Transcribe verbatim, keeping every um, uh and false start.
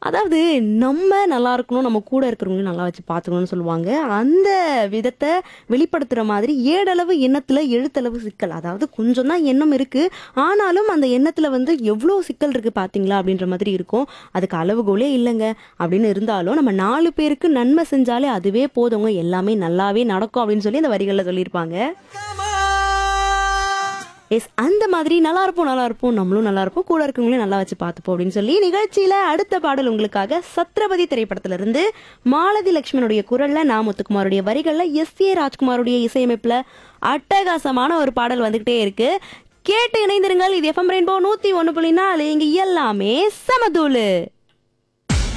அதாவது நம்ம நல்லா இருக்கணும், நம்ம கூட இருக்கிறவங்களையும் நல்லா வச்சு பார்த்துக்கணும்னு சொல்லுவாங்க. அந்த விதத்த வெளிப்படுத்துற மாதிரி ஏடளவு எண்ணத்துல எழுத்தளவு சிக்கல். அதாவது கொஞ்சம் தான் எண்ணம் இருக்கு. ஆனாலும் அந்த எண்ணத்துல வந்து எவ்வளோ சிக்கல் இருக்கு பார்த்தீங்களா? அப்படின்ற மாதிரி இருக்கும். அதுக்கு அளவுகோலே இல்லங்க அப்படின்னு இருந்தாலும், நம்ம நாலு பேருக்கு நன்மை செஞ்சாலே அதுவே போதுங்க. எல்லாமே நல்லாவே நடக்கும் அப்படின்னு சொல்லி அந்த வரிகள்ல சொல்லியிருப்பாங்க. எஸ் அந்த மாதிரி நல்லா இருப்போம் நல்லா இருப்போம் நம்மளும் நல்லா இருப்போம் கூட இருக்கவங்களையும் நல்லா வச்சு பார்த்துப்போம் அப்படின்னு சொல்லி நிகழ்ச்சியில அடுத்த பாடல் உங்களுக்காக சத்ரபதி திரைப்படத்துல இருந்து மாலதி லட்சுமணுடைய குரல்ல நா முத்துக்குமாருடைய வரிகள்ல எஸ் ஏ ராஜ்குமாருடைய இசையமைப்புல அட்டகாசமான ஒரு பாடல் வந்துகிட்டே இருக்கு. கேட்டு இணைந்திருங்கள். இது எஃப்எம் ரெயின்போ நூத்தி ஒன்னு புள்ளி நாலு. இங்க எல்லாமே சமதூளு.